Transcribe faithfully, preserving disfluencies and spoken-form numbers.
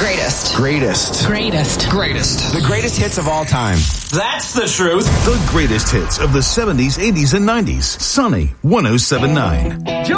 Greatest. Greatest. Greatest. Greatest. The greatest hits of all time. That's the truth. The greatest hits of the seventies, eighties, and nineties. Sunny one oh seven point nine.